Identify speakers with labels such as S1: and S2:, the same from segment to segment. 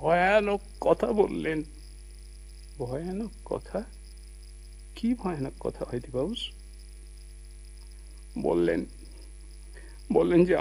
S1: ভয়ানক কথা বললেন। ভয়ানক কথা? কি ভয়ানক কথা অয়দিবাউস? বললেন বললেন যে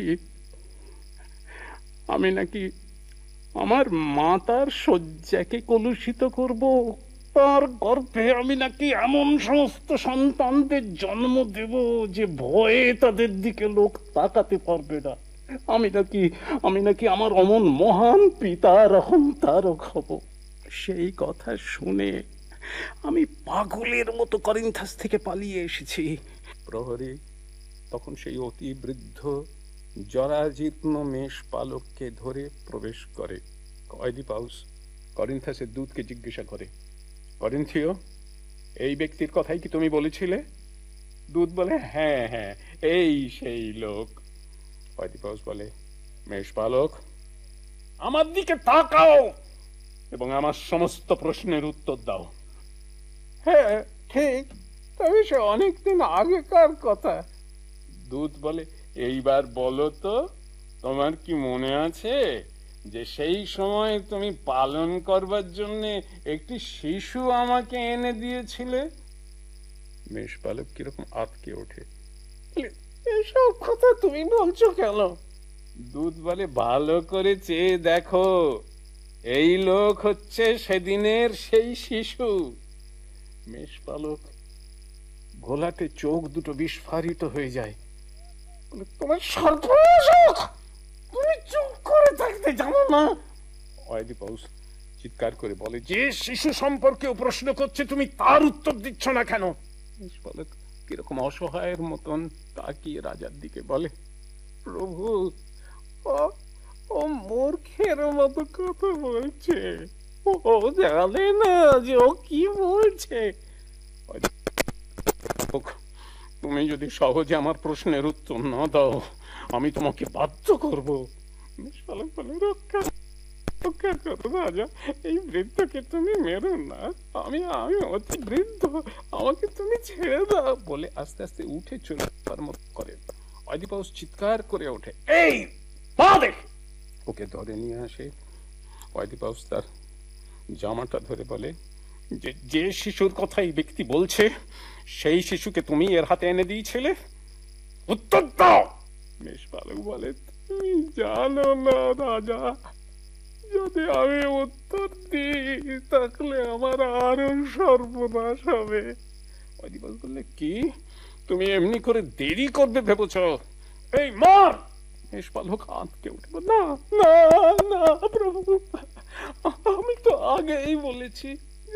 S1: আমি নাকি আমার মাতার শয্যাকে কলুষিত করব, তার গর্ভে আমি নাকি এমন সমস্ত সন্তানদের জন্ম দেব যে ভয়ে তাদের দিকে লোক তাকাতে পারবে না। আমি নাকি আমার অমন মহান পিতার অহংকারক হব। সেই কথা শুনে আমি পাগলের মতো করিন্থাস থেকে পালিয়ে এসেছি। প্রহরী তখন সেই অতি বৃদ্ধ জরাজীর্ণ মেষপালককে ধরে প্রবেশ করে। অয়দিপাউস করিন্থাসের দূতকে জিজ্ঞাসা করে, করিন্থীয়, এই ব্যক্তির কথাই কি তুমি বলেছিলে? দূত বলে, হ্যাঁ হ্যাঁ, এই সেই লোক। অয়দিপাউস বলে, মেষপালক, আমার দিকে তাকাও এবং আমার সমস্ত প্রশ্নের উত্তর দাও। হ্যাঁ ঠিক, তবে সে অনেকদিন আগেকার কথা। দূত বলে, এইবার বলো তো, তোমার কি মনে আছে যে সেই সময় তুমি পালন করবার জন্য একটি শিশু আমাকে এনে দিয়েছিলে? মেষপালক কিরকম আটকে ওঠে, এসব কথা তুমি বলছো কেন? দূত বলে, ভালো করে চেয়ে দেখো, এই লোক হচ্ছে সেদিনের সেই শিশু। মেষপালক ঘোলাটে চোখ দুটো বিস্ফারিত হয়ে যায়। তোমার সর্বনাশ, তুমি চুপ করে থাকতে জানো না? অয়দিপাউস চিৎকার করে বলে, যে শিশু সম্পর্কেও প্রশ্ন করছে তুমি তার উত্তর দিচ্ছ না কেন? মেষপালক কিরকম অসহায়ের মতন তাকিয়ে রাজার দিকে বলে, প্রভু, ও মূর্খের মতো কথা বলছে, ও জানে না যে ও কি বলছে। তুমি যদি সহজে আমার প্রশ্নের উত্তর না দাও, আমি তোমাকে বাধ্য করবো। রক্ষা করো রাজা, এই বৃদ্ধকে তুমি মেরো না, আমি অতি বৃদ্ধ, আমাকে তুমি ছেড়ে দাও বলে আস্তে আস্তে উঠে চলার মতো করে। অয়দিপাউস চিৎকার করে ওঠে, এই ওকে ধরে নিয়ে আসে। অয়দিপাউস তার জামাটা ধরে বলে, যে শিশুর কথা এই ব্যক্তি বলছে, সেই শিশুকে তুমি এর হাতে এনে দিয়েছিলে, উত্তর দাও। মেষপালক বলে, তুমি জানো না রাজা, যদি আমি উত্তর দিই তাহলে আমার আরো সর্বনাশ হবে। অয়দিপাউস বললে, কি তুমি এমনি করে দেরি করবে ভেবেছ? এই মার! মেষপালক আঁতকে উঠে, না না না প্রভু, আমি তো আগেই বলেছি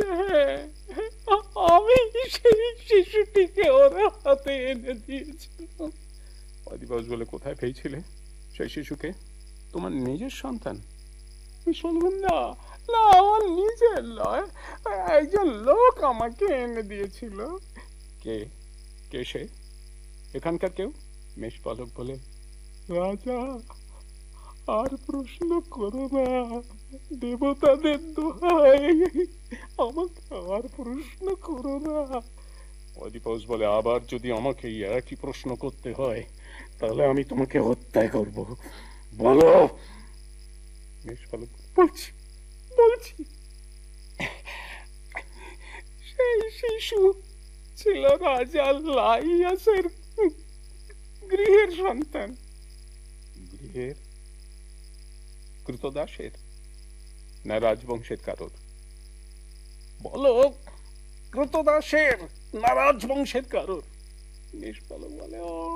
S1: আমি সেই শিশুটিকে ওর হাতে এনে দিয়েছিলাম। অয়দিপাউস বলে, কোথায় পেয়েছিলে সেই শিশুকে? তোমার নিজের সন্তান? না না, আমার নিজের নয়, একজন লোক আমাকে এনে দিয়েছিল। কে কে সে? এখানকার কেউ? মেষপালক বলে, রাজা, আর প্রশ্ন করো না, দেবতাদের দোহাই, আমাকে আর প্রশ্ন করো না। অয়দিপাউস বলে, আবার যদি আমাকে একই প্রশ্ন করতে হয় তাহলে আমি তোমাকে হত্যা করব, বলো। মেষপালক, বলছি বলছি, সেই শিশু ছিল রাজা লাইয়াসের গৃহের সন্তান। গৃহের? কৃতদাসের না রাজবংশের কারোর? বলো, কৃতদাসের না রাজবংশের কারোর? মেষপালক বলে,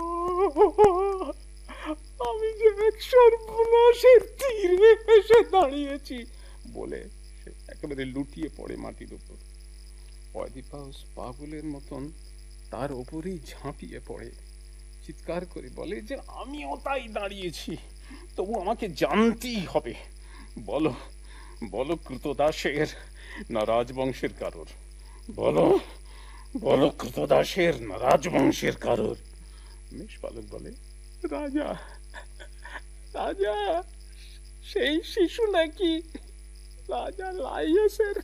S1: আমি যে এক সর্বনাশের তীরে এসে দাঁড়িয়েছি বলে সে একেবারে লুটিয়ে পড়ে মাটির উপর। অয়দিপাউস পাগলের মতন তার উপরেই ঝাঁপিয়ে পড়ে, চিৎকার করে বলে যে আমিও তাই দাঁড়িয়েছি, তবু আমাকে জানতেই হবে। বলো বলো, কৃতদাসের না রাজবংশের কারোর? বলো বলো, কৃতদাসের না রাজবংশের কারোর? মেষপালক বলে, রাজা রাজা, সেই শিশু নাকি রাজা লাইয়াসের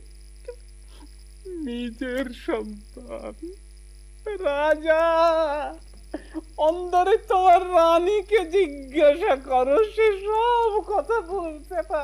S1: নিজের সন্তান। রাজা, অন্দরে তোমার রানীকে জিজ্ঞাসা করো, সে সব কথা বলতে পারে।